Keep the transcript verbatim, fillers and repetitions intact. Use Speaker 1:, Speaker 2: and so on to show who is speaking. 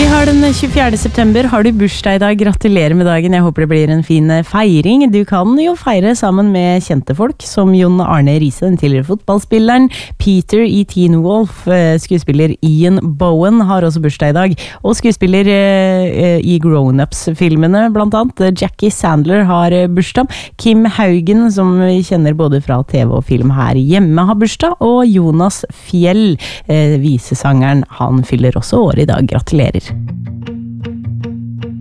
Speaker 1: har den tjuefjerde september. Har du bursdag i dag? Gratulerer med dagen. Jeg håper det blir en fin feiring. Du kan jo feire sammen med kjente folk, som Jon Arne Riise, den tidligere fotballspilleren. Peter i Teen Wolf, skuespiller Ian Bowen har også bursdag i dag. Og skuespiller i Grown-Ups-filmene, blant annet Jackie Sandler har bursdag. Kim Haugen, som vi kjenner både fra T V og film her hjemme, har bursdag. Og Jonas Fjell, visesangeren, han fyller også år i dag. Gratulerer.